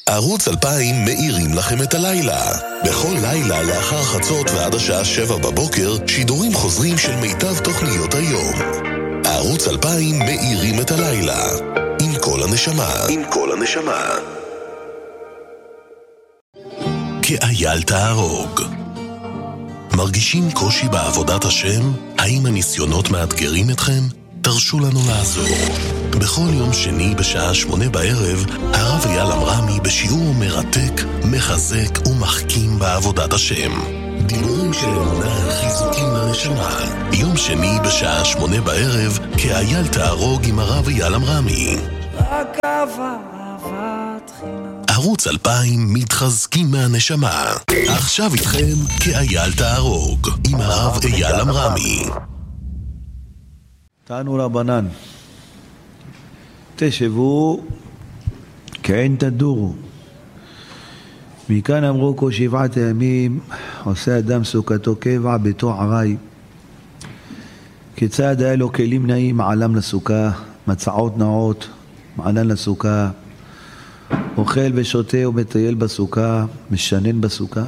ערוץ 2000 מאירים לכם את הלילה. בכל לילה לאחר חצות ועד השעה 7 בבוקר, שידורים חוזרים של מיטב תוכניות היום. ערוץ 2000 מאירים את הלילה. עם כל הנשמה. עם כל הנשמה. כאייל תהרוג. מרגישים קושי בעבודת השם? האם הניסיונות מאתגרים אתכם? תרשו לנו לעזור. בכל יום שני בשעה 8 בערב, הרב אייל אמרמי בשיעור מרתק, מחזק ומחכים בעבודת השם. דיבורים של אמונה, חיזוקים לנשמה. יום שני בשעה 8 בערב, כאייל תהרוג עם הרב אייל אמרמי. רק אהבת חינם. ערוץ 2000 מתחזקים מהנשמה. עכשיו איתכם כאייל תהרוג עם הרב אייל אמרמי. תענו רבנן, תשבו כעין תדורו. מכאן אמרו כל 7 ימים עושה אדם סוכתו קבע ביתו ערי. כיצד היה לו כלים נעים מעלם לסוכה, מצעות נאות מעלן לסוכה, אוכל ושותה ומטייל בסוכה, משנן בסוכה.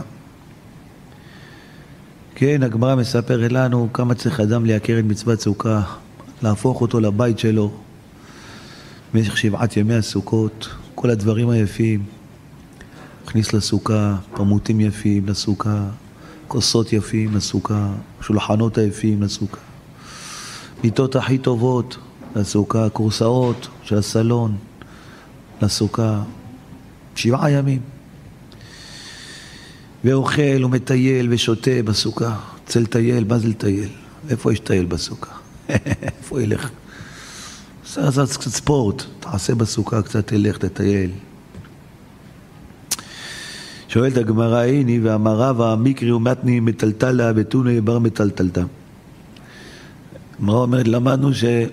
כן, הגמרא מספרת לנו כמה צריך אדם להכיר את מצוות סוכה, להפוך אותו לבית שלו במשך 7 ימי הסוכות, כל הדברים היפים, הכניס לסוכה, פמוטים יפים לסוכה, כוסות יפים לסוכה, שולחנות היפים לסוכה, מיטות הכי טובות לסוכה, קורסאות של הסלון לסוכה, 7 ימים. ואוכל ומטייל ושותה בסוכה. רוצה לטייל, מה זה לטייל? איפה יש טייל בסוכה? איפה ילך? עושה קצת ספורט, תעשה בסוכה קצת, תלך, תטייל. שואלת הגמרא, הנה ואמרה והמקרי ומתני מטלטלה בתוני בר מטלטלתה. הגמרא אומרת, למדנו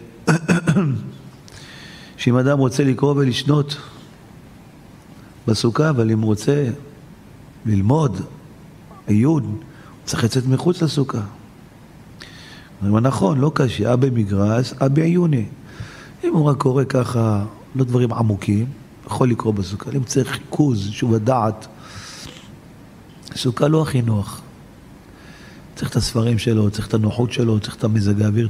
שאם אדם רוצה לקרוא ולשנות בסוכה, אבל אם הוא רוצה ללמוד עיון, הוא צריך לצאת מחוץ לסוכה. נכון, לא קשה, אבא מגרס, אבא עיוני. אם הוא רק קורא ככה, לא דברים עמוקים, יכול לקרוא בסוכה. אם צריך חיכוז, שוב הדעת, סוכה לא הכי נוח. צריך את הספרים שלו, צריך את הנוחות שלו, צריך את המזג האוויר,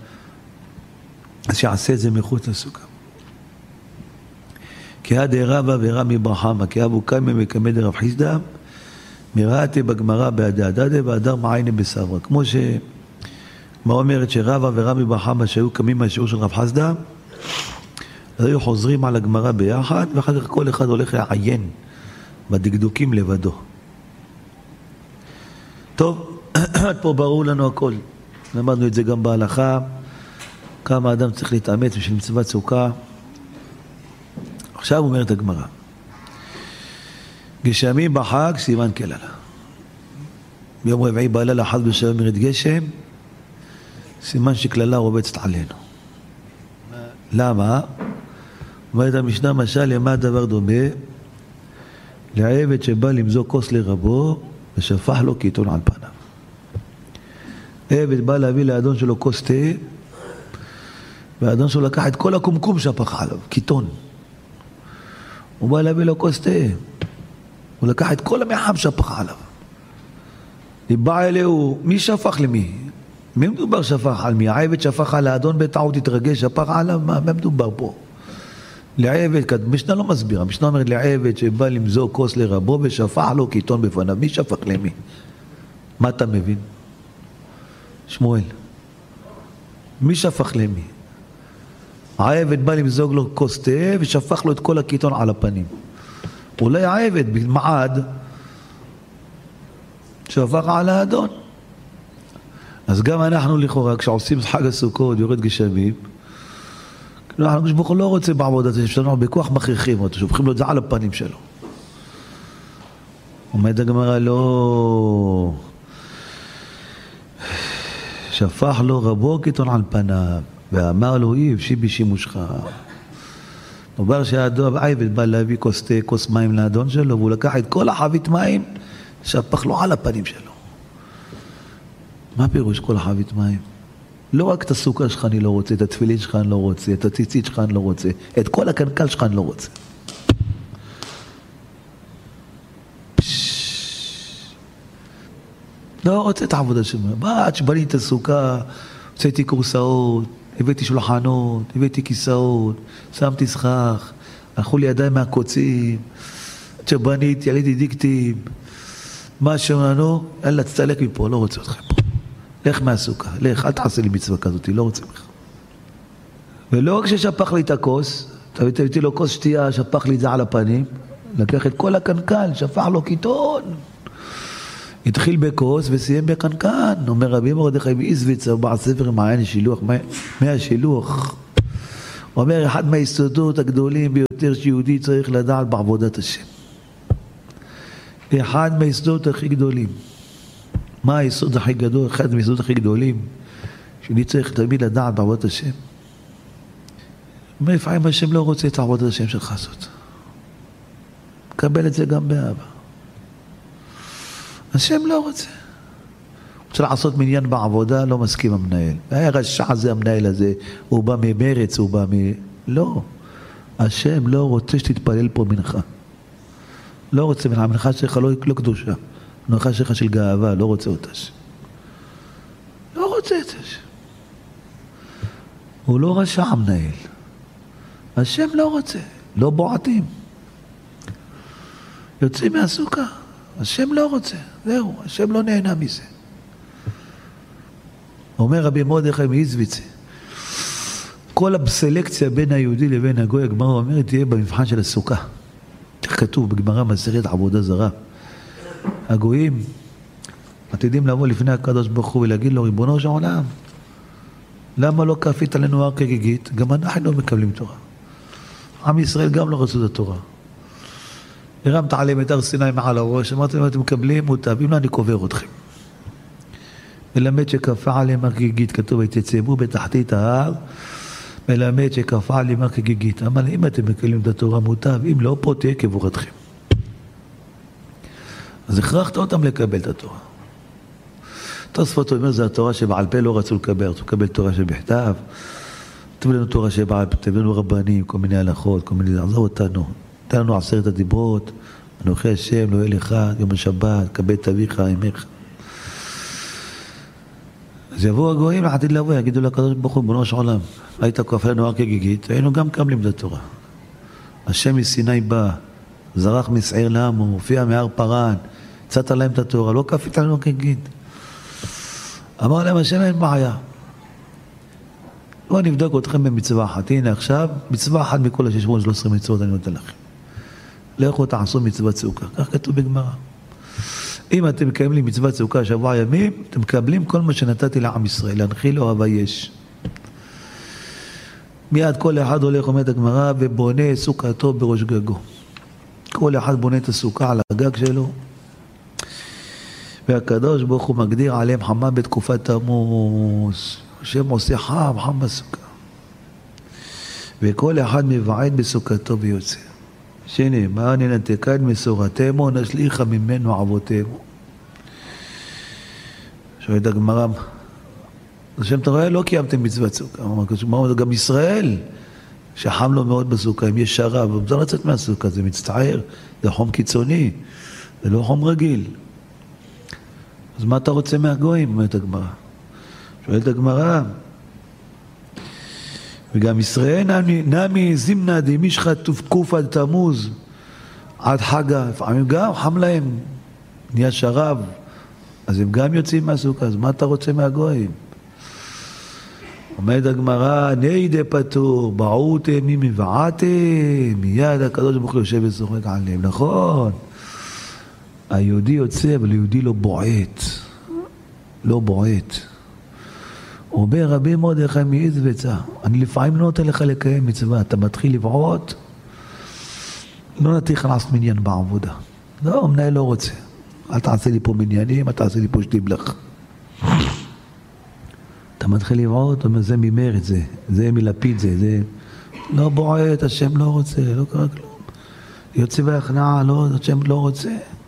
אז שיעשה את זה מחוץ לסוכה. כי עד רבא ורמי ברחמה, כי אבו קיימה מקמא דרב חיסדא, מראתי בגמרא בהדדא והדר מעייני בסברה. כמו מה אומרת שרבא ורמי ברחמה שהיו קמים מהשיעור של רב חסדא, אז היו חוזרים על הגמרא ביחד, ואחר כך כל אחד הולך לעיין בדקדוקים לבדו. טוב, עד פה ברור לנו הכל. למדנו את זה גם בהלכה, כמה אדם צריך להתאמץ בשביל מצוות סוכה. עכשיו אומרת הגמרא, גשמים בחג סימן כללה. ביום רביעי בלילה חס ושלום ירד גשם, סימן שכללה רובצת עלינו. למה? אומרת המשנה, משל למה דבר דומה? לעבד שבא למזוג כוס לרבו ושפך לו קיטון על פניו. עבד בא להביא לאדון שלו כוס תה, והאדון שלו לקח את כל הקומקום שפך עליו, קיטון. הוא בא להביא לו כוס תה, הוא לקח את כל המחם שפך עליו. בא אליהו, מי שפך למי? מי מדובר שפך על מי? העבד שפך על האדון בטעות התרגש, שפך עליו, מה מדובר פה? לעבד, משנה לא מסבירה, משנה אומרת לעבד שבא למזוג כוס לרבו ושפך לו קיטון בפניו, מי שפך למי? מה אתה מבין? שמואל, מי שפך למי? העבד בא למזוג לו כוס תה ושפך לו את כל הקיטון על הפנים. אולי העבד במעד שפך על האדון. אז גם אנחנו לכאורה, כשעושים חג הסוכות ויורד גשמים, אנחנו לא רוצה בעבודת זה, שאנחנו בכוח מכריחים אותו, שופכים לו את זה על הפנים שלו. עומד הגמרא, לא שפך לו רבו קיטון על פניו ואמר לו, אפשי בשימושך. נאמר שהאדון העבד בא להביא כוס מים לאדון שלו, והוא לקח את כל החבית מים, שפך לו על הפנים שלו. מה פירוש כל החבית מים? לא רק את הסוכה שלך אני לא רוצה, את התפילין שלך אני לא רוצה, את הציצית שלך אני לא רוצה, את כל הקנקל שלך אני לא רוצה. לא רוצה את העבודה שלו. עד שבניתי את הסוכה, הוצאתי קורסאות, הבאתי שולחנות, הבאתי כיסאות, שמתי סכך, הלכו לי ידיים מהקוצים, עד שבניתי, עליתי דיקטים, מה שאומרנו, יאללה, תסתלק מפה, לא רוצה אתכם פה. לך מהסוכה, לך, אל תעשה לי מצווה כזאת, לא רוצה ממך. ולא רק ששפך לי את הכוס, הבאתי לו כוס שתייה, שפך לי את זה על הפנים, לקח את כל הקנקן, שפך לו קיטון. התחיל בכוס וסיים בקנקן. אומר רבי מרדכי מאיזוויץ, בספר מעיין השילוח, מי השילוח. הוא אומר, אחד מהיסודות הגדולים ביותר שיהודי צריך לדעת בעבודת השם. אחד מהיסודות הכי גדולים. מה היסוד הכי גדול? אחד מהיסודות הכי גדולים שאני צריך תמיד לדעת בעבודת השם. אומר, לפעמים השם לא רוצה את עבודת השם שלך זאת. קבל את זה גם באהבה. השם לא רוצה. רוצה לעשות מניין בעבודה, לא מסכים המנהל. היה רשע הזה, המנהל הזה, הוא בא ממרץ, הוא בא לא. השם לא רוצה שתתפלל פה מנחה. לא רוצה מנחה, המנחה שלך לא קדושה. המנחה שלך של גאווה, לא רוצה אותה. לא רוצה את זה. הוא לא רשע המנהל. השם לא רוצה. לא בועטים. יוצאים מהסוכה. השם לא רוצה. זהו, השם לא נהנה מזה. אומר רבי מרדכי מאיזוויץ, כל הסלקציה בין היהודי לבין הגוי, הגמרא אומרת, תהיה במבחן של הסוכה. כך כתוב בגמרא מסכת עבודה זרה. הגויים עתידים לבוא לפני הקדוש ברוך הוא ולהגיד לו, ריבונו של עולם, למה לא כפית עלינו הר כגיגית? גם אנחנו לא מקבלים תורה. עם ישראל גם לא רצו את התורה. הרמת עליהם את הר סיני מעל הראש, אמרתם אם אתם מקבלים מוטב, אם לא אני קובר אתכם. מלמד שכפה עליהם הר כגיגית, כתוב, התייצבו בתחתית ההר, מלמד שכפה עליהם הר כגיגית. אמר, אם אתם מקבלים את התורה מוטב, אם לא, פה תהיה קבורתכם. אז הכרחת אותם לקבל את התורה. תוספות אומר, זה התורה שבעל פה לא רצו לקבל, רצו לקבל תורה שבכתב, תביא לנו תורה שבעל פה, תביא לנו רבנים, כל מיני הלכות, כל מיני, עזוב אותנו. תן לנו 10 הדיברות, אנוכי השם, לא אל אחד, יום השבת, כבד את אביך, אמך. אז יבואו הגויים לעתיד לבוא, יגידו לקדוש ברוך הוא, בנו של עולם, היית כפה לנו הר כגיגית, היינו גם קבלים את התורה. השם מסיני בא, זרח מסעיר לעמו, הופיע מהר פרן, הצעת להם את התורה, לא כפית לנו הר כגיגית. אמר להם, השם אין בעיה. בואו נבדוק אתכם במצווה אחת. הנה עכשיו, מצווה אחת מכל 613 מצוות אני נותן לכם. לכו תעשו מצוות סוכה. כך כתוב בגמרא. אם אתם מקיימים לי מצוות סוכה שבוע ימים, אתם מקבלים כל מה שנתתי לעם ישראל, להנחיל אוהבה יש. מיד כל אחד הולך עומד הגמרא ובונה סוכתו בראש גגו. כל אחד בונה את הסוכה על הגג שלו. והקדוש ברוך הוא מגדיר עליהם חמה בתקופת תמוז. השם עושה חם בסוכה. וכל אחד מבעד בסוכתו ויוצא. שני, מה ננתקד מסורתמו, נשליחה ממנו אבותימו. שואלת הגמרא, השם תראה, לא קיימתם מצוות סוכה. אמר, גם ישראל, שחם לו מאוד בסוכה, אם יש שרה, אבל זה לצאת מהסוכה, זה מצטער, זה חום קיצוני, זה לא חום רגיל. אז מה אתה רוצה מהגויים? אומרת הגמרא. שואלת הגמרא, וגם ישראל נמי זימנה דמישחא תקופא תמוז עד חגה, לפעמים גם חם להם, נהיה שרב, אז הם גם יוצאים מהסוכה, אז מה אתה רוצה מהגויים? עומד הגמרא, נידי פטור, בעותם ממבעתם, מיד הקדוש ברוך הוא יושב ושוחק עליהם, נכון? היהודי יוצא, אבל היהודי לא בועט, לא בועט. אומר רבי מרדכי מאיזוויץ, אני לפעמים לא נותן לך לקיים מצווה, אתה מתחיל לבעוט, לא נתן לך לעשות מניין בעבודה. לא, המנהל לא רוצה. אל תעשה לי פה מניינים, אל תעשה לי פה שתבלח. אתה מתחיל לבעוט, אומר, זה ממרץ, זה מלפיד, זה לא בועט, השם לא רוצה, לא קרה כלום. יוצא בהכנעה, לא, השם לא רוצה.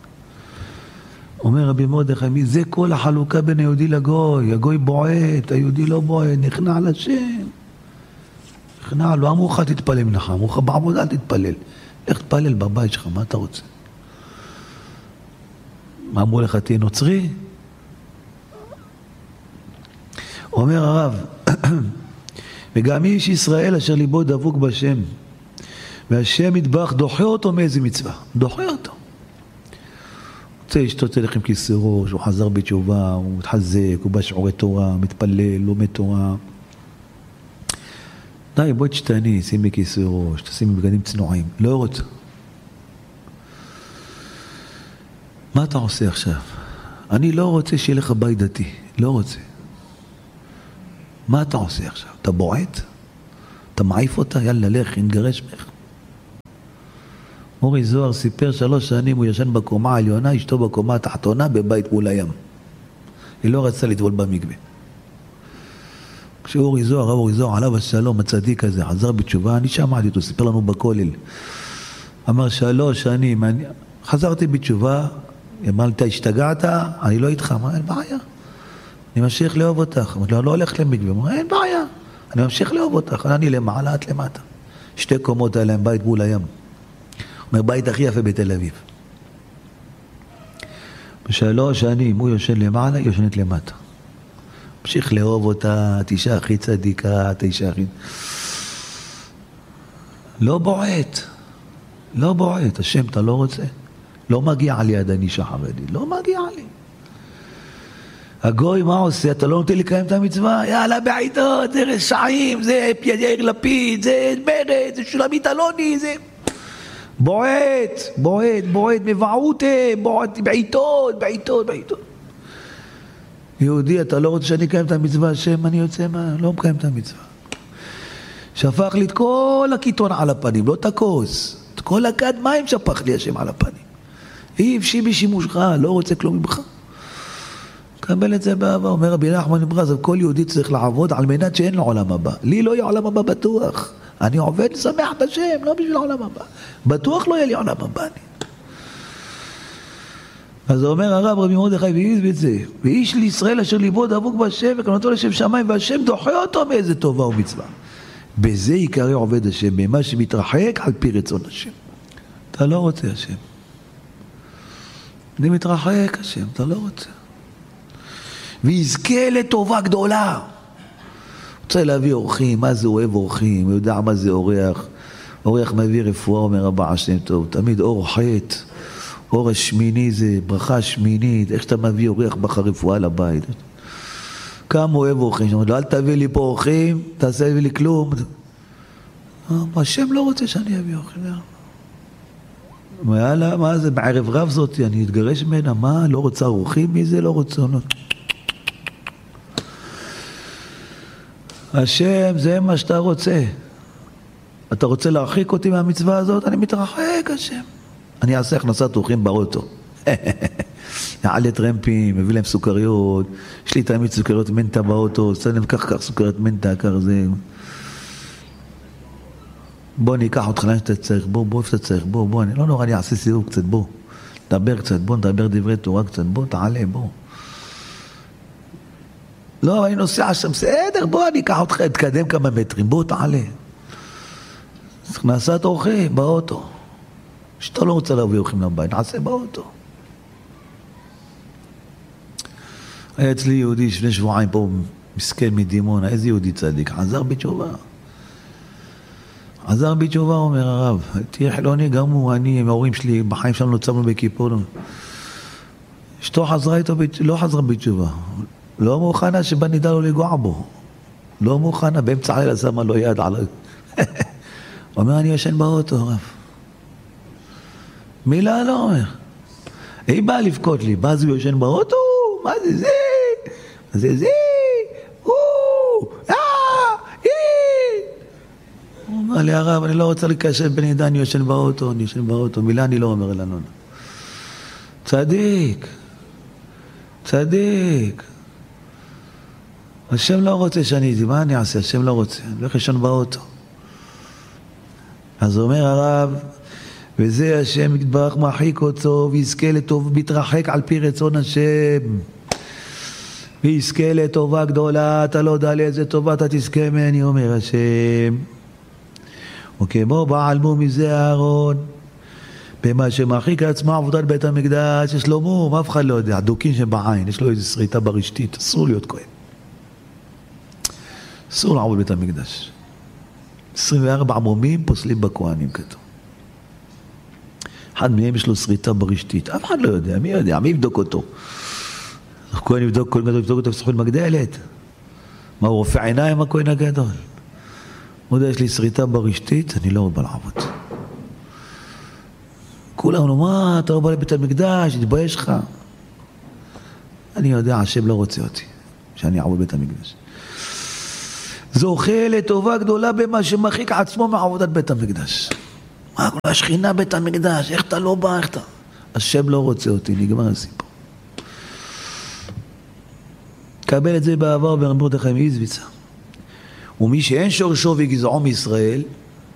אומר רבי מרדכי, זה כל החלוקה בין היהודי לגוי, הגוי בועט, היהודי לא בועט, נכנע לשם. נכנע, לא אמרו לך תתפלל מנחה, אמרו לך בעבודה אל תתפלל. איך תתפלל בבית שלך, מה אתה רוצה? מה אמרו לך, תהיה נוצרי? אומר הרב, וגם איש ישראל אשר ליבו דבוק בשם, והשם יתברך דוחה אותו מאיזה מצווה, דוחה אותו. רוצה אשתו תלך עם כיסא ראש, הוא חזר בתשובה, הוא מתחזק, הוא בא שיעורי תורה, מתפלל, לומד תורה. די, בואי תשתני, שימי כיסא ראש, תשימי בגדים צנועים. לא רוצה. מה אתה עושה עכשיו? אני לא רוצה שיהיה לך בית דתי, לא רוצה. מה אתה עושה עכשיו? אתה בועט? אתה מעיף אותה? יאללה, לך, נגרש ממך. אורי זוהר סיפר 3 שנים, הוא ישן בקומה העליונה, אשתו בקומה התחתונה, בבית מול הים. היא לא רצתה לטבול במקווה. כשאורי זוהר, עליו השלום, הצדיק הזה, חזר בתשובה, אני שמעתי אותו, סיפר לנו בכולל. אמר 3 שנים, חזרתי בתשובה, אמרתי, השתגעת? אני לא איתך. אמר, אין בעיה. אני ממשיך לאהוב אותך. אמרתי, לא הולך למקווה. אמר, אין בעיה. אני ממשיך לאהוב אותך. אני למעלה, את למטה. 2 קומות עליהם, בית מול הים. אומר, בית הכי יפה בתל אביב. 3 שנים, הוא יושן למעלה, היא יושנת למטה. ממשיך לאהוב אותה, את אישה הכי צדיקה, את אישה הכי... לא בועט. לא בועט. השם, אתה לא רוצה? לא מגיע לי עד אני אישה חרדית. לא מגיע לי. הגוי, מה עושה? אתה לא נותן לקיים את המצווה? יאללה, בעיתות, זה רשעים, זה יאיר לפיד, זה מרד, זה שולמית אלוני, זה... בועט, מבעותה, בועט, בעיתות. יהודי, אתה לא רוצה שאני אקיים את המצווה, השם, אני יוצא מה? לא מקיים את המצווה. שפך לי את כל הקיטון על הפנים, לא את הכוס. את כל הכד מים שפך לי השם על הפנים. אי אפשי בשימושך, לא רוצה כלום ממך. קבל את זה באהבה, אומר רבי נחמן מברסלב, כל יהודי צריך לעבוד על מנת שאין לו עולם הבא. לי לא יהיה עולם הבא בטוח. אני עובד לשמח בשם, לא בשביל העולם הבא. בטוח לא יהיה לי עולם הבא. אז אומר הרב רבי מרדכי והסביר את זה, ואיש לישראל אשר ליבו דבוק בשם וקנותו לשם שמיים, והשם דוחה אותו מאיזה טובה ומצווה. בזה יקרא עובד השם, במה שמתרחק על פי רצון השם. אתה לא רוצה השם. אני מתרחק השם, אתה לא רוצה. ויזכה לטובה גדולה. רוצה להביא אורחים, מה זה אוהב אורחים, הוא יודע מה זה אורח. אורח מביא רפואה, אומר רבה השם טוב, תמיד אור חטא. אור השמיני זה ברכה שמינית, איך שאתה מביא אורח בך רפואה לבית. כמה אוהב אורחים, שאומר לו, אל תביא לי פה אורחים, תעשה לי כלום. השם לא רוצה שאני אביא אורחים. יאללה, מה זה, בערב רב זאת, אני אתגרש ממנה, מה, לא רוצה אורחים? מי זה לא רוצה? השם, זה מה שאתה רוצה. אתה רוצה להרחיק אותי מהמצווה הזאת? אני מתרחק, השם. אני אעשה הכנסת אורחים באוטו. יעלה טרמפים, מביא להם סוכריות, יש לי תמיד סוכריות מנטה באוטו, עושה להם כך סוכריות מנטה, כך זה. בוא ניקח אותך לאן שאתה צריך, בוא איפה אתה צריך, בוא, אני לא נורא, אני אעשה סיבוב קצת, בוא. דבר קצת, בוא נדבר דברי תורה קצת, בוא, תעלה, בוא. לא, אני נוסע שם, בסדר, בוא, אני אקח אותך, תקדם כמה מטרים, בוא, תעלה. הכנסת אורחים באוטו. שאתה לא רוצה להביא אורחים לבית, נעשה באוטו. היה אצלי יהודי לפני שבועיים פה, מסכן מדימונה, איזה יהודי צדיק, חזר בתשובה, אומר הרב, תהיה חילוני, גם הוא, אני, עם ההורים שלי, בחיים שלנו לא צמנו בכיפור. אשתו חזרה איתו, לא חזרה בתשובה. לא מוכנה שבא נדע לו לגוע בו. לא מוכנה, באמצע הלילה שמה לו יד עליו. אומר, אני ישן באוטו, הרב. מילה לא אומר. היא באה לבכות לי, מה זה הוא ישן באוטו? מה זה זה? זה? הוא אומר לי, הרב, אני לא רוצה לקשר בני עדה, אני ישן באוטו, מילה אני לא אומר לנו. צדיק. השם לא רוצה שאני איתי, מה אני אעשה? השם לא רוצה, אני הולך לישון באוטו. אז אומר הרב, וזה השם יתברך מרחיק אותו, ויזכה לטוב, מתרחק על פי רצון השם. ויזכה לטובה גדולה, אתה לא יודע לאיזה טובה אתה תזכה ממני, אומר השם. וכמו בעלמו מזה אהרון, במה שמרחיק לעצמו עבודת בית המקדש, יש לו מום, אף אחד לא יודע, דוקין שבעין, יש לו איזו שריטה ברשתית, אסור להיות כהן. אסור לעבוד בית המקדש. 24 מומים פוסלים בכהנים כתוב. אחד מהם יש לו שריטה ברשתית. אף אחד לא יודע, מי יודע? מי יבדוק אותו? הכהן יבדוק, כל גדול יבדוק אותו בסוכות מגדלת. מה, הוא רופא עיניים הכהן הגדול? הוא יודע, יש לי שריטה ברשתית, אני לא בא לעבוד. כולם אמרו, מה, אתה לא בא לבית המקדש, תתבייש לך. אני יודע, השם לא רוצה אותי, שאני אעבוד בית המקדש. זוכה לטובה גדולה במה שמחיק עצמו מעבודת בית המקדש. מה, השכינה בית המקדש, איך אתה לא בא, איך אתה? השם לא רוצה אותי, נגמר הסיפור. קבל את זה בעבר ברבי מרדכי מאיזביצה. ומי שאין שורשו וגזעו מישראל,